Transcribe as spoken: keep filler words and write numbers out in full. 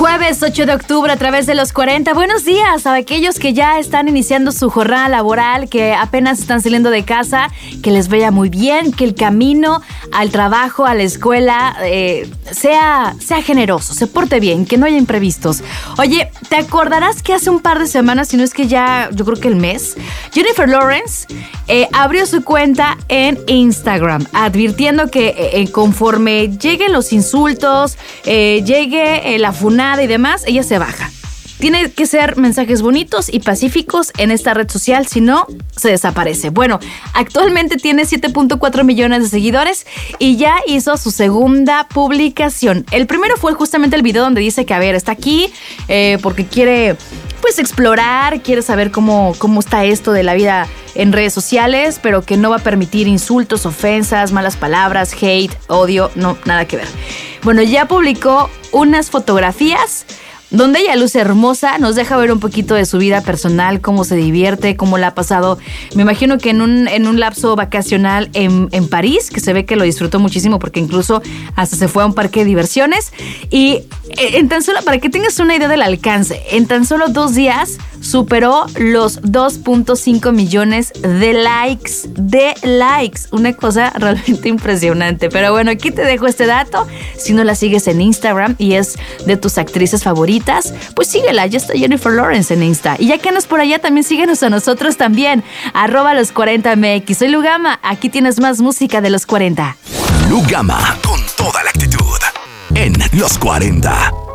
Jueves ocho de octubre a través de los cuarenta. Buenos días a aquellos que ya están iniciando su jornada laboral, que apenas están saliendo de casa, que les vaya muy bien, que el camino al trabajo, a la escuela, eh, sea, sea generoso, se porte bien, que no haya imprevistos. Oye, ¿te acordarás que hace un par de semanas, si no es que ya, yo creo que el mes, Jennifer Lawrence eh, abrió su cuenta en Instagram, advirtiendo que eh, conforme lleguen los insultos, eh, llegue eh, la funada y demás, ella se baja. Tiene que ser mensajes bonitos y pacíficos en esta red social, si no, se desaparece. Bueno, actualmente tiene siete punto cuatro millones de seguidores y ya hizo su segunda publicación. El primero fue justamente el video donde dice que, a ver, está aquí eh, porque quiere, pues, explorar, quiere saber cómo, cómo está esto de la vida en redes sociales, pero que no va a permitir insultos, ofensas, malas palabras, hate, odio, no, nada que ver. Bueno, ya publicó unas fotografías donde ella luce hermosa, nos deja ver un poquito de su vida personal, cómo se divierte, cómo la ha pasado. Me imagino que en un, en un lapso vacacional en, en París, que se ve que lo disfrutó muchísimo porque incluso hasta se fue a un parque de diversiones. Y en tan solo, para que tengas una idea del alcance, en tan solo dos días superó los dos punto cinco millones de likes, de likes. Una cosa realmente impresionante. Pero bueno, aquí te dejo este dato. Si no la sigues en Instagram y es de tus actrices favoritas, pues síguela, ya está Jennifer Lawrence en Insta. Y ya que andas por allá, también síguenos a nosotros también, arroba los cuarenta M X. Soy Lugama, aquí tienes más música de los cuarenta. Lugama, con toda la actitud, en los cuarenta.